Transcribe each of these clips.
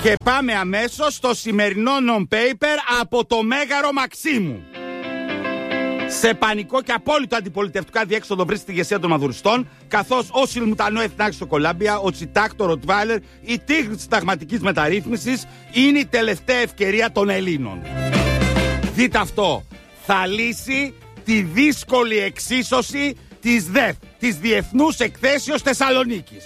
Και πάμε αμέσως στο σημερινό non-paper από το Μέγαρο Μαξίμου. Σε πανικό και απόλυτο αντιπολιτευτικό αδιέξοδο βρίσκεται η ηγεσία των Μαδουριστών, καθώς ο Σιλμουτανό Εθνάρχης στο Κολάμπια, ο Τσιτάκ, το Ροτβάιλερ, η τίγρη της συνταγματικής μεταρρύθμισης είναι η τελευταία ευκαιρία των Ελλήνων. Δείτε αυτό. Θα λύσει τη δύσκολη εξίσωση της ΔΕΘ, της Διεθνούς Εκθέσεως Θεσσαλονίκης.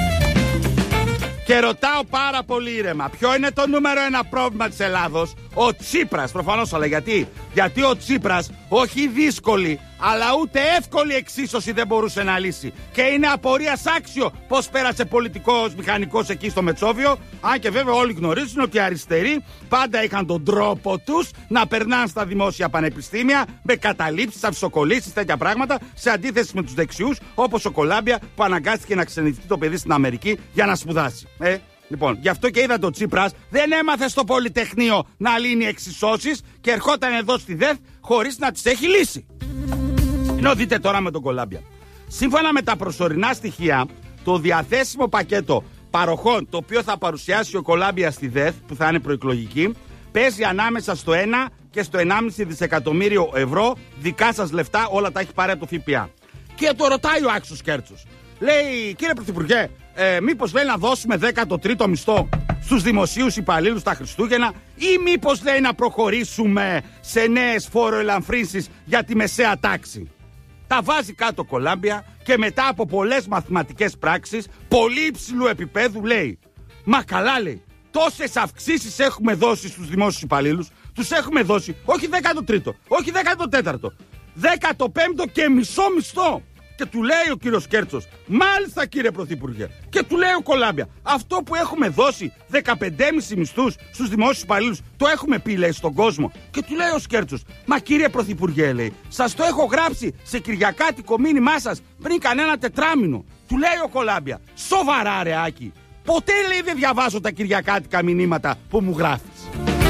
Και ρωτάω πάρα πολύ ήρεμα, ποιο είναι το νούμερο ένα πρόβλημα της Ελλάδος? Ο Τσίπρας, προφανώς, αλλά γιατί? Γιατί ο Τσίπρας όχι δύσκολη, αλλά ούτε εύκολη εξίσωση δεν μπορούσε να λύσει. Και είναι απορίας άξιο πως πέρασε πολιτικός μηχανικός εκεί στο Μετσόβιο. Αν και βέβαια όλοι γνωρίζουν ότι οι αριστεροί πάντα είχαν τον τρόπο τους να περνάνε στα δημόσια πανεπιστήμια με καταλήψεις, αυσοκολλήσεις, τέτοια πράγματα, σε αντίθεση με τους δεξιούς, όπως ο Κολάμπια που αναγκάστηκε να ξενιτευτεί το παιδί στην Αμερική για να σπουδάσει. Λοιπόν, γι' αυτό και είδατε ο Τσίπρας δεν έμαθε στο Πολυτεχνείο να λύνει εξισώσεις και ερχόταν εδώ στη ΔΕΘ χωρίς να τις έχει λύσει. Ενώ δείτε τώρα με τον Κολάμπια. Σύμφωνα με τα προσωρινά στοιχεία, το διαθέσιμο πακέτο παροχών το οποίο θα παρουσιάσει ο Κολάμπια στη ΔΕΘ, που θα είναι προεκλογική, παίζει ανάμεσα στο 1 και στο 1,5 δισεκατομμύριο ευρώ, δικά σας λεφτά, όλα τα έχει πάρει από το ΦΠΑ. Και το ρωτάει ο Άξος Κέρτσος. Λέει, κύριε Πρωθυπουργέ, μήπως λέει να δώσουμε 13ο μισθό στους δημοσίους υπαλλήλους τα Χριστούγεννα, ή μήπως λέει να προχωρήσουμε σε νέες φόροελαμφρύνσεις για τη μεσαία τάξη? Τα βάζει κάτω Κολάμπια και μετά από πολλές μαθηματικές πράξεις πολύ υψηλού επίπεδου λέει, μα καλά, λέει, τόσες αυξήσεις έχουμε δώσει στους δημόσιους υπαλλήλους, τους έχουμε δώσει όχι 13ο, όχι 14ο, 15ο και μισό μισθό. Και του λέει ο κύριος Κέρτσος, μάλιστα κύριε Πρωθυπουργέ. Και του λέει ο Κολάμπια, αυτό που έχουμε δώσει 15,5 μισθούς στους δημόσιους υπαλλήλους, το έχουμε πει, λέει, στον κόσμο. Και του λέει ο Κέρτσος, μα κύριε Πρωθυπουργέ, λέει, σας το έχω γράψει σε κυριακάτικο μήνυμά σας πριν κανένα τετράμινο. Του λέει ο Κολάμπια, σοβαρά ρε Άκη, ποτέ, λέει, δεν διαβάζω τα κυριακάτικα μηνύματα που μου γράφεις.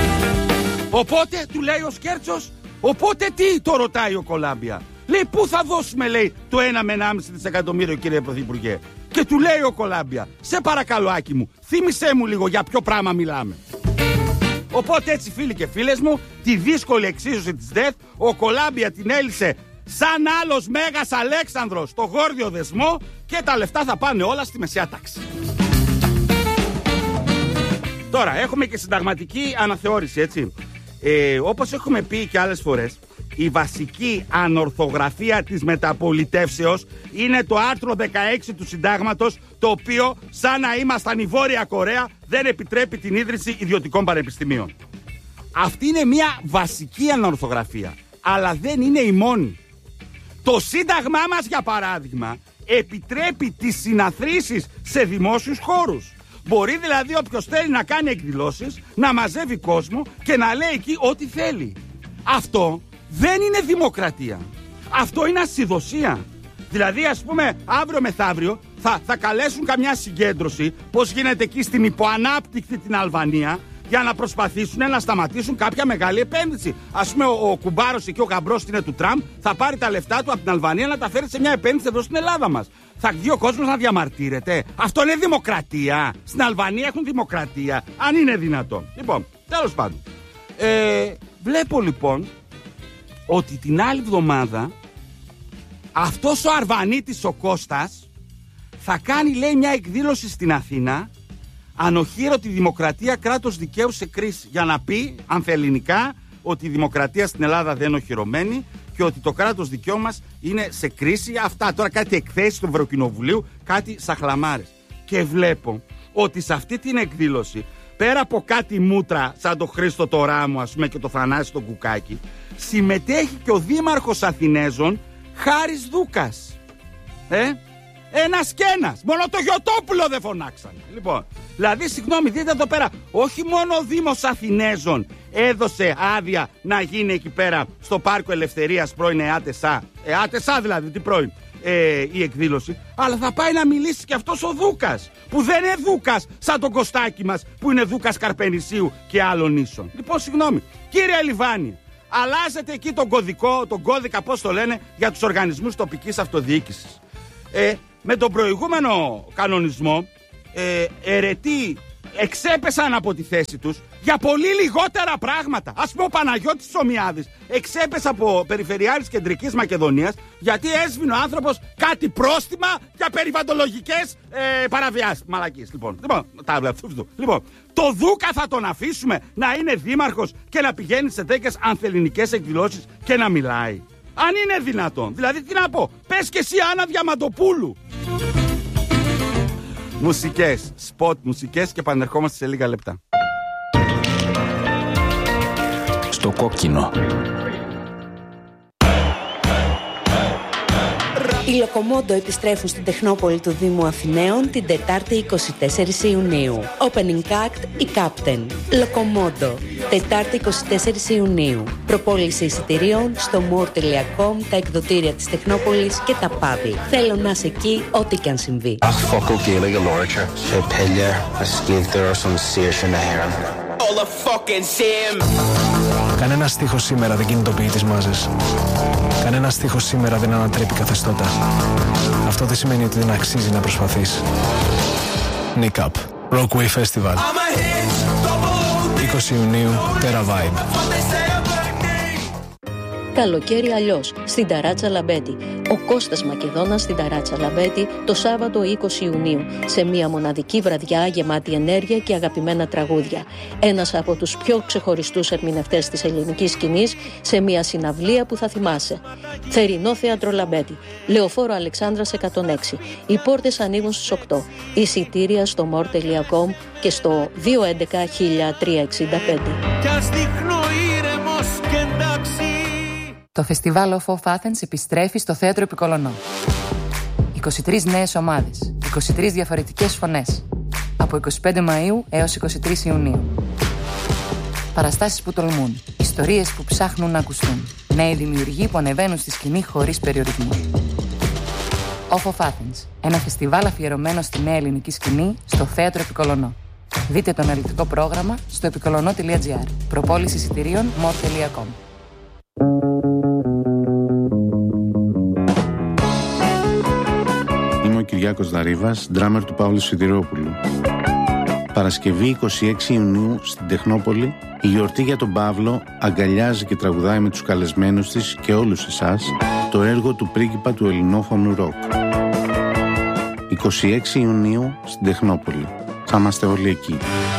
Οπότε, του λέει ο Κέρτσος, οπότε τι, το ρωτάει ο Κολάμπια. Λέει, πού θα δώσουμε, λέει, το 1 με 1,5 δισεκατομμύριο, κύριε Πρωθυπουργέ? Και του λέει ο Κολάμπια, σε παρακαλώ Άκη μου, θύμισέ μου λίγο για ποιο πράγμα μιλάμε. Οπότε έτσι, φίλοι και φίλες μου, τη δύσκολη εξίσωση της ΔΕΘ ο Κολάμπια την έλυσε σαν άλλος Μέγας Αλέξανδρος στο γόρδιο δεσμό και τα λεφτά θα πάνε όλα στη μεσαία τάξη. Τώρα έχουμε και συνταγματική αναθεώρηση, έτσι. Όπως έχουμε πει και άλλες φορές, η βασική ανορθογραφία της μεταπολιτεύσεως είναι το άρθρο 16 του Συντάγματος, το οποίο, σαν να ήμασταν η Βόρεια Κορέα, δεν επιτρέπει την ίδρυση ιδιωτικών πανεπιστημίων. Αυτή είναι μια βασική ανορθογραφία, αλλά δεν είναι η μόνη. Το Σύνταγμά μας, για παράδειγμα, επιτρέπει τις συναθρήσεις σε δημόσιους χώρους. Μπορεί δηλαδή όποιος θέλει να κάνει εκδηλώσεις, να μαζεύει κόσμο και να λέει εκεί ό,τι θέλει. Αυτό δεν είναι δημοκρατία. Αυτό είναι ασυδοσία. Δηλαδή, ας πούμε, αύριο μεθαύριο θα καλέσουν καμιά συγκέντρωση, πώς γίνεται εκεί στην υποανάπτυκτη την Αλβανία, για να προσπαθήσουν να σταματήσουν κάποια μεγάλη επένδυση. Ας πούμε, ο κουμπάρος εκεί, ο γαμπρός είναι του Τραμπ, θα πάρει τα λεφτά του από την Αλβανία να τα φέρει σε μια επένδυση εδώ στην Ελλάδα μας. Θα βγει ο κόσμος να διαμαρτύρεται. Αυτό είναι δημοκρατία? Στην Αλβανία έχουν δημοκρατία, αν είναι δυνατόν. Λοιπόν, τέλος πάντων. Βλέπω λοιπόν ότι την άλλη εβδομάδα αυτός ο Αρβανίτης ο Κώστας θα κάνει, λέει, μια εκδήλωση στην Αθήνα, ανοχήρωτη δημοκρατία, κράτος δικαίου σε κρίση, για να πει ανθελληνικά ότι η δημοκρατία στην Ελλάδα δεν είναι οχυρωμένη και ότι το κράτος δικαίου μας είναι σε κρίση. Αυτά τώρα κάτι εκθέσεις του Ευρωκοινοβουλίου, κάτι σαχλαμάρες. Και βλέπω ότι σε αυτή την εκδήλωση, πέρα από κάτι μούτρα σαν το Χρήστο το Ράμο, ας πούμε, και το Θανάση τον Κουκάκη, συμμετέχει και ο δήμαρχος Αθηνέζων Χάρης Δούκας. Ένας και ένας. Μόνο το Γιωτόπουλο δεν φωνάξανε. Λοιπόν, δηλαδή, συγγνώμη, δείτε εδώ πέρα, όχι μόνο ο Δήμος Αθηνέζων έδωσε άδεια να γίνει εκεί πέρα στο Πάρκο Ελευθερίας πρώην ΕΑΤΕΣΑ δηλαδή, τι πρώην, η εκδήλωση, αλλά θα πάει να μιλήσει και αυτός ο Δούκας, που δεν είναι Δούκας σαν τον Κωστάκη μας, που είναι Δούκας Καρπενησίου και άλλων ίσων. Λοιπόν, συγγνώμη, κύριε Λιβάνη, αλλάζετε εκεί τον κώδικα, πώς το λένε, για τους οργανισμούς τοπικής αυτοδιοίκησης. Με τον προηγούμενο κανονισμό, αιρετή εξέπεσαν από τη θέση τους για πολύ λιγότερα πράγματα. Ας πούμε ο Παναγιώτης Ομιάδης εξέπεσε από περιφερειάρχης Κεντρικής Μακεδονίας γιατί έσβηνε ο άνθρωπος κάτι πρόστιμα για περιβαλλοντολογικές παραβιάσεις. Μαλακίες. Λοιπόν, το Δούκα θα τον αφήσουμε να είναι δήμαρχος και να πηγαίνει σε τέτοιες ανθελληνικές εκδηλώσεις και να μιλάει? Αν είναι δυνατόν. Δηλαδή τι να πω, πες και εσύ Άννα Διαμαντοπούλου. Μουσικές, σποτ μουσικές και επανερχόμαστε σε λίγα λεπτά. Στο κόκκινο. Οι Λοκομόντο επιστρέφουν στην Τεχνόπολη του Δήμου Αθηναίων την Τετάρτη 24 Ιουνίου. Opening act η Captain. Λοκομόντο. Τετάρτη 24 Ιουνίου. Προπόληση εισιτηρίων στο more.com, τα εκδοτήρια της Τεχνόπολης και τα παύλα. Θέλω να είσαι εκεί ό,τι και αν συμβεί. Κανένα στίχος σήμερα δεν κινητοποιεί τις μάζες. Κανένα στίχος σήμερα δεν ανατρέπει καθεστώτα. Αυτό δεν σημαίνει ότι δεν αξίζει να προσπαθείς. Nick Up, Rockway Festival. 20 Ιουνίου, Terra Vibe. Καλοκαίρι αλλιώς, στην Ταράτσα Λαμπέτη. Ο Κώστας Μακεδόνας στην Ταράτσα Λαμπέτη το Σάββατο 20 Ιουνίου, σε μια μοναδική βραδιά γεμάτη ενέργεια και αγαπημένα τραγούδια. Ένας από τους πιο ξεχωριστούς ερμηνευτές της ελληνικής σκηνής, σε μια συναυλία που θα θυμάσαι. Θερινό Θέατρο Λαμπέτη, Λεωφόρο Αλεξάνδρας 106. Οι πόρτες ανοίγουν στις 8. Εισιτήρια στο more.com και στο 211 1365. Το φεστιβάλ of Athens επιστρέφει στο Θέατρο Επικολονό. 23 νέες ομάδες, 23 διαφορετικές φωνές. Από 25 Μαΐου έως 23 Ιουνίου. Παραστάσεις που τολμούν, ιστορίες που ψάχνουν να ακουστούν. Νέοι δημιουργοί που ανεβαίνουν στη σκηνή χωρίς περιορισμούς. Off of Athens, ένα φεστιβάλ αφιερωμένο στη νέα ελληνική σκηνή στο Θέατρο Επικολονό. Δείτε το αναλυτικό πρόγραμμα στο επικολονό.gr. Προπόληση εισιτηρίων more.com. Είμαι ο Κυριάκος Δαρίβας, ντράμερ του Παύλου Σιδηρόπουλου. Παρασκευή 26 Ιουνίου στην Τεχνόπολη, η γιορτή για τον Παύλο αγκαλιάζει και τραγουδάει με τους καλεσμένους της και όλους εσάς το έργο του πρίγκιπα του ελληνόφωνου ροκ. 26 Ιουνίου στην Τεχνόπολη. Θα είμαστε όλοι εκεί.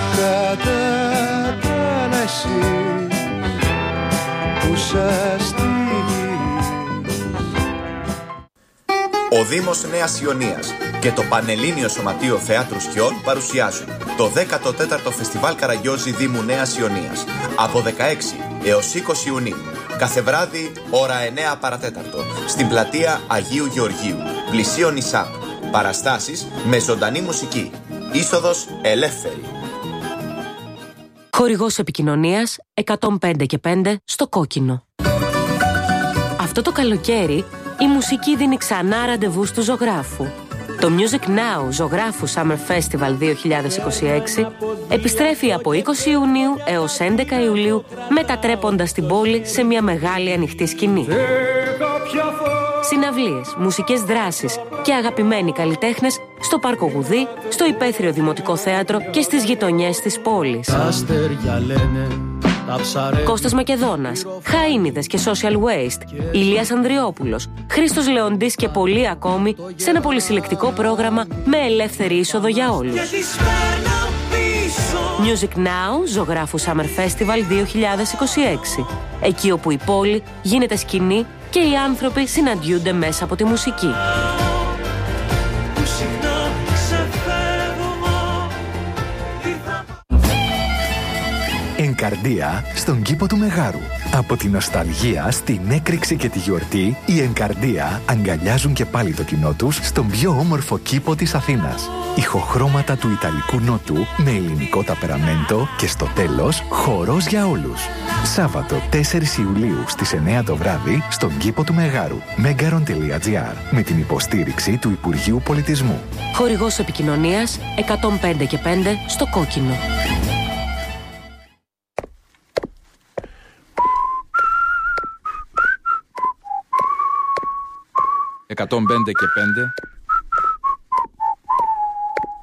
Ο Δήμος Νέας Ιωνίας και το Πανελλήνιο Σωματείο Θεάτρου Σκιών παρουσιάζουν το 14ο Φεστιβάλ Καραγκιόζη Δήμου Νέας Ιωνίας από 16 έως 20 Ιουνίου. Κάθε βράδυ, ώρα 9 παρατέταρτο, στην πλατεία Αγίου Γεωργίου, πλησίον ΙΣΑΠ. Παραστάσεις με ζωντανή μουσική. Είσοδος ελεύθερη. Χορηγός επικοινωνίας 105 και 5 στο κόκκινο. Αυτό το καλοκαίρι η μουσική δίνει ξανά ραντεβού του ζωγράφου. Το Music Now Ζωγράφου Summer Festival 2026 επιστρέφει από 20 Ιουνίου έως 11 Ιουλίου, μετατρέποντας την πόλη σε μια μεγάλη ανοιχτή σκηνή. Συναυλίες, μουσικές δράσεις και αγαπημένοι καλλιτέχνες στο Πάρκο Γουδί, στο Υπαίθριο Δημοτικό Θέατρο και στις γειτονιές της πόλης. Κώστας Μακεδόνας, Χαΐνιδες και Social Waste, Ηλίας Ανδριόπουλος, Χρήστος Λεοντής και πολλοί ακόμη, σε ένα πολυσυλλεκτικό πρόγραμμα με ελεύθερη είσοδο για όλους. Music Now Ζωγράφου Summer Festival 2026. Εκεί όπου η πόλη γίνεται σκηνή και οι άνθρωποι συναντιούνται μέσα από τη μουσική. Εγκαρδία στον κήπο του Μεγάρου. Από τη νοσταλγία στην έκρηξη και τη γιορτή, οι Εγκαρδία αγκαλιάζουν και πάλι το κοινό τους στον πιο όμορφο κήπο της Αθήνας. Ηχοχρώματα του Ιταλικού Νότου με ελληνικό ταπεραμέντο και στο τέλος χορός για όλους. Σάββατο 4 Ιουλίου στις 9 το βράδυ στον κήπο του Μεγάρου. Megaron.gr με την υποστήριξη του Υπουργείου Πολιτισμού. Χορηγός επικοινωνίας 105 και 5 στο κόκκινο. «105 και 5